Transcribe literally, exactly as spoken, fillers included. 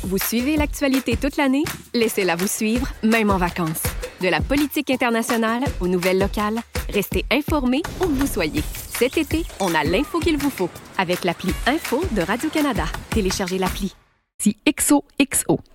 Vous suivez l'actualité toute l'année? Laissez-la vous suivre, même en vacances. De la politique internationale aux nouvelles locales, restez informés où que vous soyez. Cet été, on a l'info qu'il vous faut avec l'appli Info de Radio-Canada. Téléchargez l'appli. Si X O X O.